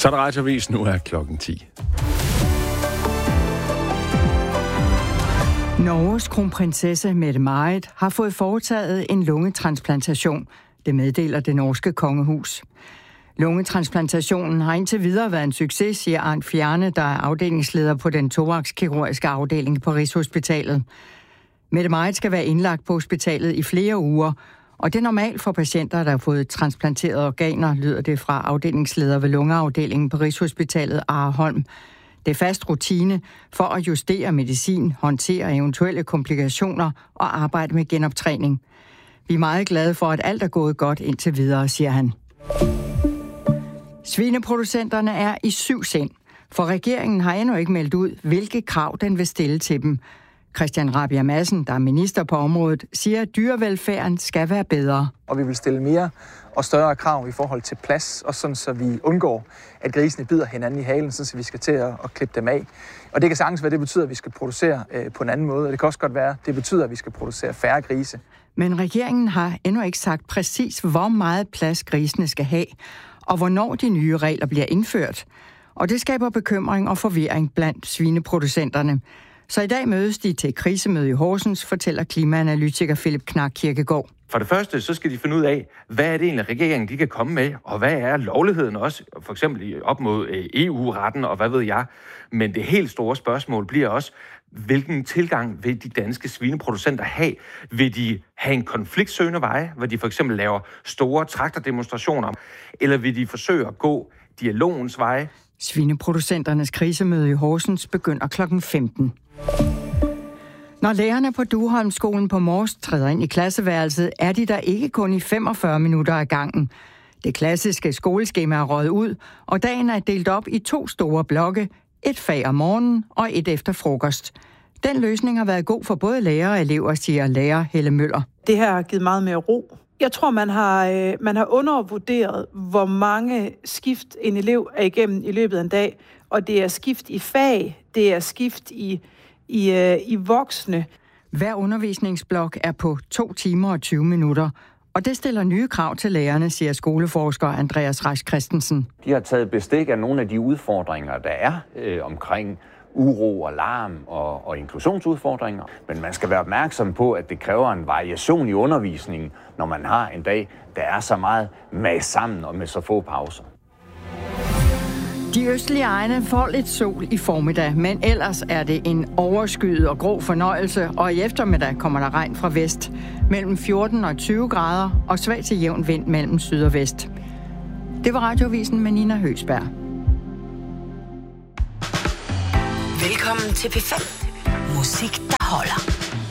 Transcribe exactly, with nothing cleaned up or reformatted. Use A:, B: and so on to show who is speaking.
A: Så er der radioavis, nu er klokken ti.
B: Norges kronprinsesse Mette-Marit har fået foretaget en lungetransplantation. Det meddeler det norske kongehus. Lungetransplantationen har indtil videre været en succes, siger Arnt Fjerne, der er afdelingsleder på den thoraxkirurgiske afdeling på Rigshospitalet. Mette-Marit skal være indlagt på hospitalet i flere uger, og det er normalt for patienter, der har fået transplanteret organer, lyder det fra afdelingsleder ved lungeafdelingen på Rigshospitalet Are Holm. Det er fast rutine for at justere medicin, håndtere eventuelle komplikationer og arbejde med genoptræning. Vi er meget glade for, at alt er gået godt indtil videre, siger han. Svineproducenterne er i syv sind, for regeringen har endnu ikke meldt ud, hvilke krav den vil stille til dem. Christian Rabjerg Madsen, der er minister på området, siger, at dyrevelfærden skal være bedre.
C: Og vi vil stille mere og større krav i forhold til plads, og sådan så vi undgår, at grisene bider hinanden i halen, så vi skal til at, at klippe dem af. Og det kan sagtens være, det betyder, at vi skal producere øh, på en anden måde, og det kan også godt være, at det betyder, at vi skal producere færre grise.
B: Men regeringen har endnu ikke sagt præcis, hvor meget plads grisene skal have, og hvornår de nye regler bliver indført. Og det skaber bekymring og forvirring blandt svineproducenterne. Så i dag mødes de til krisemøde i Horsens, fortæller klimaanalytiker Philip Knark Kirkegaard.
D: For det første, så skal de finde ud af, hvad er det egentlig, regeringen de kan komme med, og hvad er lovligheden også, for eksempel op mod E U-retten, og hvad ved jeg. Men det helt store spørgsmål bliver også, hvilken tilgang vil de danske svineproducenter have? Vil de have en konfliktsøgende vej, hvor de for eksempel laver store traktordemonstrationer, eller vil de forsøge at gå dialogens vej?
B: Svineproducenternes krisemøde i Horsens begynder klokken femten. Når lærerne på Duholmskolen på Mors træder ind i klasseværelset, er de der ikke kun i femogfyrre minutter ad gangen. Det klassiske skoleskema er røget ud, og dagen er delt op i to store blokke, et fag om morgenen og et efter frokost. Den løsning har været god for både lærere og elever, siger lærer Helle Møller.
E: Det her har givet meget mere ro. Jeg tror, man har, øh, man har undervurderet, hvor mange skift en elev er igennem i løbet af en dag. Og det er skift i fag, det er skift i, i, øh, i voksne.
B: Hver undervisningsblok er på to timer og tyve minutter. Og det stiller nye krav til lærerne, siger skoleforsker Andreas Rasch Christensen.
F: De har taget bestik af nogle af de udfordringer, der er øh, omkring uro og larm og, og inklusionsudfordringer. Men man skal være opmærksom på, at det kræver en variation i undervisningen, når man har en dag, der er så meget med sammen og med så få pauser.
B: De østlige egne får lidt sol i formiddag, men ellers er det en overskyet og grå fornøjelse, og i eftermiddag kommer der regn fra vest. Mellem fjorten og tyve grader og svag til jævn vind mellem syd og vest. Det var Radioavisen med Nina Høgsberg.
G: Velkommen til P fem. Musik, der holder.